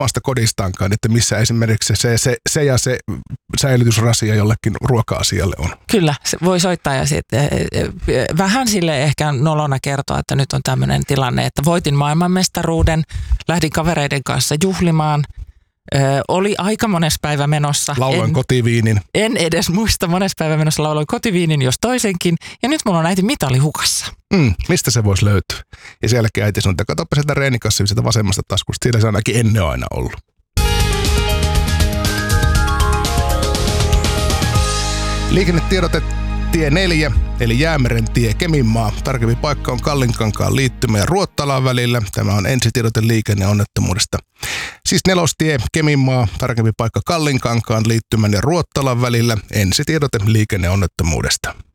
omasta kodistaankaan, että missä esimerkiksi se ja se säilytysrasia jollekin ruoka-asialle on. Kyllä, se voi soittaa ja sitten vähän sille ehkä nolona kertoa, että nyt on tämmöinen tilanne, että voitin maailmanmestaruuden, lähdin kavereiden kanssa juhlimaan. Oli aika mones päivä menossa. Lauloin kotiviinin. En edes muista, mones päivä menossa lauloin kotiviinin, jos toisenkin. Ja nyt mulla on äiti mitali hukassa. Mistä se voisi löytyä? Ja sen jälkeen äiti sanoi, että katsoppa sieltä reenikassia sieltä vasemmasta taskusta. Siellä se ainakin ennen aina ollut. Liikennetiedote tie 4, eli Jäämeren tie Keminmaa. Tarkempi paikka on Kallinkankaan liittymä ja Ruottalan välillä. Tämä on ensitiedote liikenneonnettomuudesta. Siis Nelostie Keminmaa, tarkempi paikka Kallinkankaan liittymän ja Ruottalan välillä. Ensitiedote liikenneonnettomuudesta.